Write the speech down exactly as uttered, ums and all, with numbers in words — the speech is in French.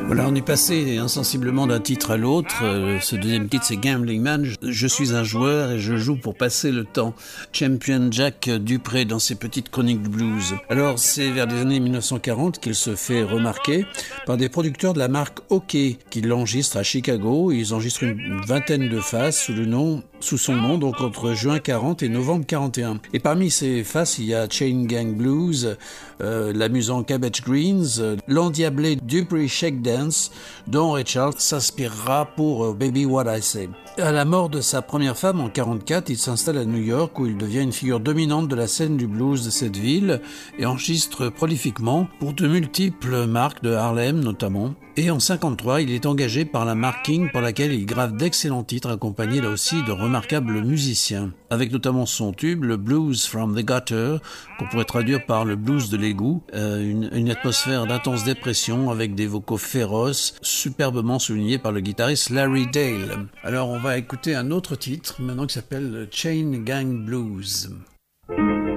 Voilà, on est passé insensiblement d'un titre à l'autre. Euh, ce deuxième titre, c'est Gambling Man. Je, je suis un joueur et je joue pour passer le temps. Champion Jack Dupré dans ses petites chroniques de blues. Alors, c'est vers les années mille neuf cent quarante qu'il se fait remarquer par des producteurs de la marque OK qui l'enregistrent à Chicago. Ils enregistrent une vingtaine de faces sous le nom, sous son nom, donc entre juin quarante et novembre quarante et un. Et parmi ces faces, il y a Chain Gang Blues, euh, l'amusant Cabbage Greens, euh, l'endiablé Dupree Shake Dance, dont Ray Charles s'inspirera pour euh, Baby What I Say. À la mort de sa première femme en quarante-quatre, il s'installe à New York où il devient une figure dominante de la scène du blues de cette ville et enregistre prolifiquement pour de multiples marques de Harlem notamment. Et en cinquante-trois, il est engagé par la marque King pour laquelle il grave d'excellents titres accompagnés là aussi de remarquables musiciens. Avec notamment son tube, le Blues from the Gutter, qu'on pourrait traduire par le blues de l'égout, euh, une, une atmosphère d'intense dépression avec des vocaux féroces, superbement soulignés par le guitariste Larry Dale. Alors on va écouter un autre titre maintenant qui s'appelle Chain Gang Blues.